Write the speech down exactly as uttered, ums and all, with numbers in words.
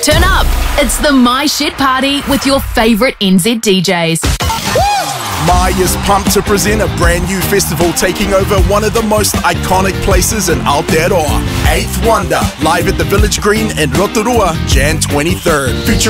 Turn up. It's the My Shit Party with your favourite N Z D Js. My is pumped to present a brand new festival taking over one of the most iconic places in Aotearoa. Eighth Wonder, live at the Village Green in Rotorua, January twenty-third. Featuring